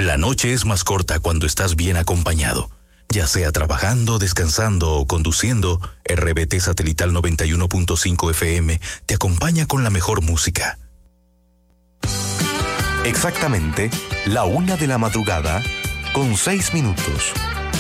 La noche es más corta cuando estás bien acompañado. Ya sea trabajando, descansando o conduciendo, RBT Satelital 91.5 FM te acompaña con la mejor música. Exactamente, 1:00 a.m, con 6 minutos.